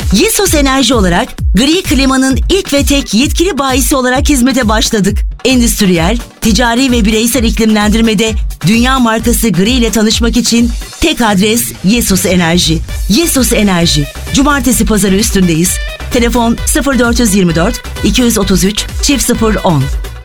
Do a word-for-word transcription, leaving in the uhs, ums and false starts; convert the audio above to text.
Yesos Enerji olarak gri klimanın ilk ve tek yetkili bayisi olarak hizmete başladık. Endüstriyel, ticari ve bireysel iklimlendirmede dünya markası Gri ile tanışmak için tek adres Yesos Enerji. Yesos Enerji. Cumartesi pazarı üstündeyiz. Telefon sıfır dört yüz yirmi dört iki yüz otuz üç çift sıfır on.